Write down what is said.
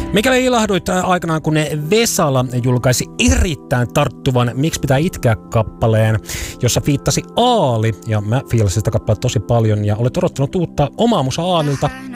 Mikäli ilahduit aikanaan, kun Vesala julkaisi erittäin tarttuvan Miksi pitää itkeä -kappaleen, jossa fiittasi Aali, ja mä fiilasin sitä kappaletta tosi paljon, ja olet odottanut uutta omaa musa Aalilta,